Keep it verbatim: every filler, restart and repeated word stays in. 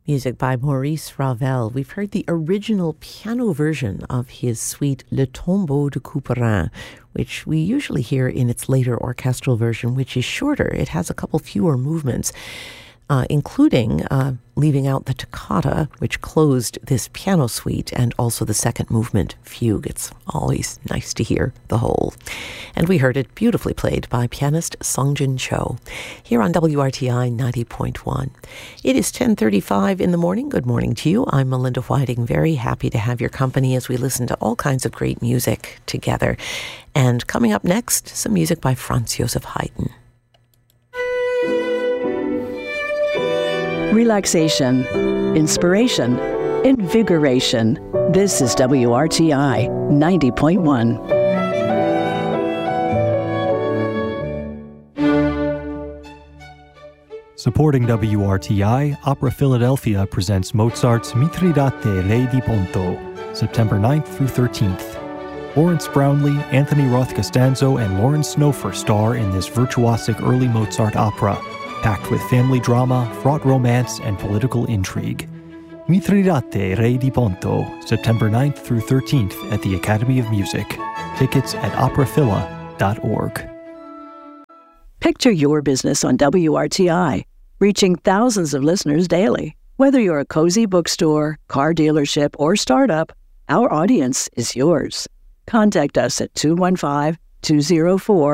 Music by Maurice Ravel. We've heard the original piano version of his suite Le Tombeau de Couperin, which we usually hear in its later orchestral version, which is shorter. It has a couple fewer movements, uh, including uh, leaving out the toccata, which closed this piano suite, and also the second movement fugue. It's always nice to hear the whole. And we heard it beautifully played by pianist Songjin Cho here on W R T I ninety point one. It is ten thirty-five in the morning. Good morning to you. I'm Melinda Whiting, very happy to have your company as we listen to all kinds of great music together. And coming up next, some music by Franz Josef Haydn. Relaxation, inspiration, invigoration. This is W R T I ninety point one. Supporting W R T I, Opera Philadelphia presents Mozart's Mithridate Re di Ponto, September ninth through thirteenth. Lawrence Brownlee, Anthony Roth Costanzo, and Lawrence Snowfer star in this virtuosic early Mozart opera, packed with family drama, fraught romance, and political intrigue. Mithridate Re di Ponto, September ninth through thirteenth at the Academy of Music. Tickets at opera phila dot org. Picture your business on W R T I, reaching thousands of listeners daily. Whether you're a cozy bookstore, car dealership, or startup, our audience is yours. Contact us at two one five, two oh four,